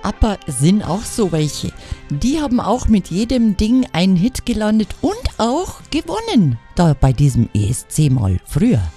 ABBA sind auch so welche. Die haben auch mit jedem Ding einen Hit gelandet und auch gewonnen. Da bei diesem ESC mal früher.